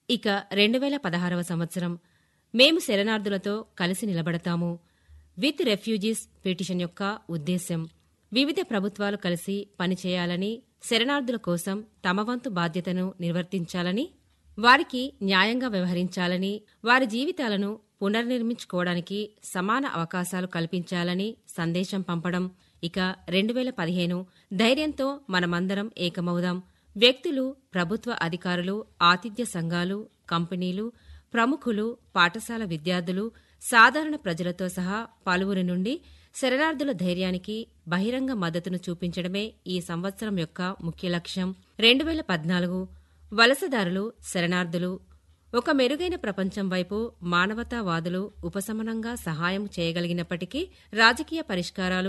ఇక 2016వ సంవత్సరం మేము శరణార్థులతో కలిసి నిలబడతాము విత్ రెఫ్యూజీస్ పిటిషన్ యొక్క ఉద్దేశ్యం వివిధ ప్రభుత్వాలు కలిసి పనిచేయాలని, శరణార్థుల కోసం తమ వంతు బాధ్యతను నిర్వర్తించాలని, వారికి న్యాయంగా వ్యవహరించాలని, వారి జీవితాలను పునర్నిర్మించుకోవడానికి సమాన అవకాశాలు కల్పించాలని సందేశం పంపడం. ఇక 2015 ధైర్యంతో మనమందరం ఏకమవుదాం. వ్యక్తులు, ప్రభుత్వ అధికారులు, ఆతిథ్య సంఘాలు, కంపెనీలు, ప్రముఖులు, పాఠశాల విద్యార్థులు, సాధారణ ప్రజలతో సహా పలువురి నుండి శరణార్థుల ధైర్యానికి బహిరంగ మద్దతును చూపించడమే ఈ సంవత్సరం యొక్క ముఖ్య లక్ష్యం. 2014 వలసదారులు, శరణార్థులు ఒక మెరుగైన ప్రపంచం వైపు మానవతావాదులు ఉపశమనంగా సహాయం చేయగలిగినప్పటికీ రాజకీయ పరిష్కారాలు